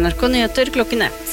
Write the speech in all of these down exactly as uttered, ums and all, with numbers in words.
N R K Nyheter klokken ett.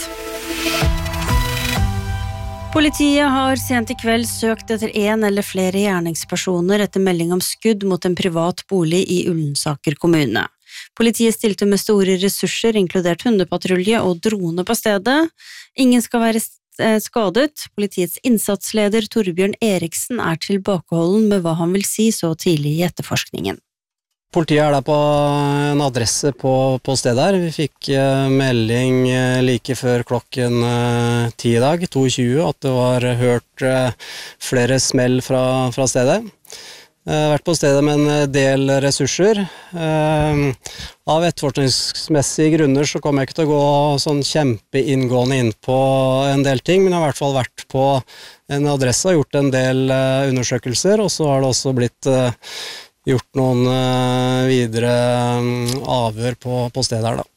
Politiet har sent i kveld søkt etter en eller flere gjerningspersoner etter melding om skudd mot en privat bolig i Ullensaker kommune. Politiet stilte med store ressurser, inkludert hundepatrulje og drone på stedet. Ingen skal være skadet. Politiets innsatsleder Torbjørn Eriksen er tilbakeholden med hva han vil si så tidlig i etterforskningen. Politiet er der på en adresse på, på stedet her. Vi fikk uh, melding uh, like før klokken uh, ti i dag, to tjue, at det var hørt uh, flere smell fra, fra stedet. Jeg har vært på stedet med en del ressurser. Uh, av etterforskningsmessige grunner så kommer jeg ikke til å gå sånn kjempeinngående inn på en del ting, men jeg har i hvert fall vært på en adresse og gjort en del uh, undersøkelser, og så har det også blitt uh, gjort noen uh, videre um, avhør på, på stedet her da.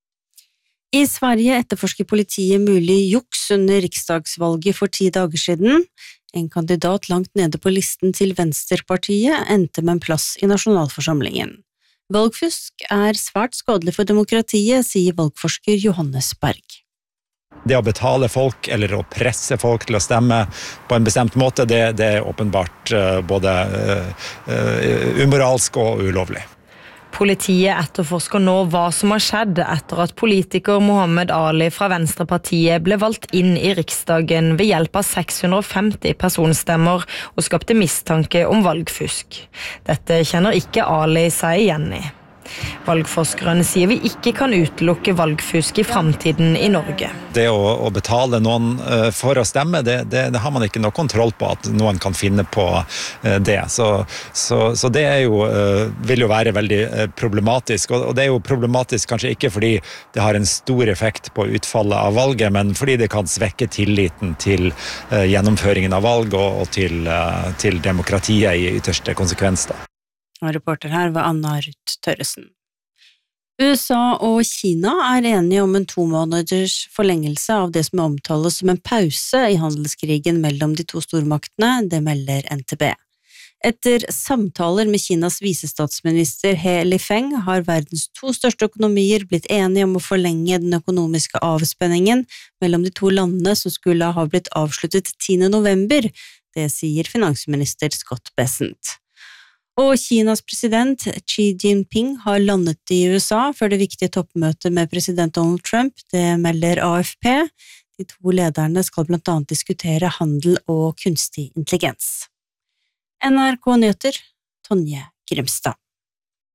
I Sverige etterforsker politiet mulig juks under riksdagsvalget for ti dager siden. En kandidat langt nede på listen til Venstrepartiet endte med en plass i nasjonalforsamlingen. Valgfusk er svært skadelig for demokratiet, sier valgforsker Johannes Berg. Det å betale folk eller å presse folk til å stemme på en bestemt måte, det, det er åpenbart uh, både uh, uh, umoralsk og ulovlig. Politiet etterforsker nå hva som har skjedd etter at politiker Mohammed Ali fra Venstrepartiet ble valgt inn i Riksdagen ved hjelp av seks hundre og femti personstemmer og skapte mistanke om valgfusk. Dette kjenner ikke Ali seg igjen i. Valgforskerne sier vi ikke kan utelukke valgfusk i fremtiden i Norge. Det å, å betale noen uh, for å stemme, det, det, det har man ikke noe kontroll på at noen kan finne på uh, det. Så, så, så det er jo, uh, vil jo være veldig uh, problematisk, og, og det er jo problematisk kanskje ikke fordi det har en stor effekt på utfallet av valget, men fordi det kan svekke tilliten til uh, gjennomføringen av valg og, og til, uh, til demokratiet i ytterste konsekvens da. Og reporter her var Anna Ruth Tørresen. U S A og Kina er enige om en to måneders forlengelse av det som omtales som en pause i handelskrigen mellom de to stormaktene, det melder N T B. Etter samtaler med Kinas visestatsminister He Lifeng har verdens to største økonomier blitt enige om å forlenge den økonomiske avspenningen mellom de to landene som skulle ha blitt avsluttet tiende november, det sier finansminister Scott Bessent. Og Kinas president Xi Jinping har landet i U S A før det viktige toppmøtet med president Donald Trump, det melder A F P. De to lederne skal blant annet diskutere handel og kunstig intelligens. N R K Nyheter, Tonje Grimstad.